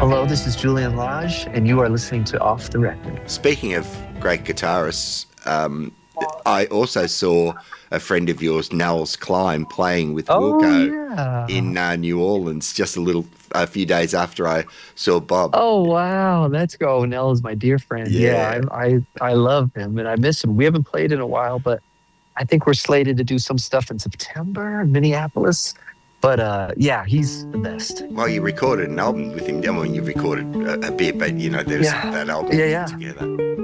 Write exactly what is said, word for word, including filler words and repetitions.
Hello, this is Julian Lage, and you are listening to Off the Record. Speaking of great guitarists, um, I also saw a friend of yours, Nels Klein, playing with Oh, Wilco yeah. in uh, New Orleans just a little, a few days after I saw Bob. Oh, wow. Let's go. Nell is my dear friend. Yeah, Yeah. I, I I love him, and I miss him. We haven't played in a while, but I think we're slated to do some stuff in September in Minneapolis. But uh, yeah, he's the best. Well, you recorded an album with him. I mean, you recorded a, a bit, but you know, there's Yeah. that album Yeah, yeah. together.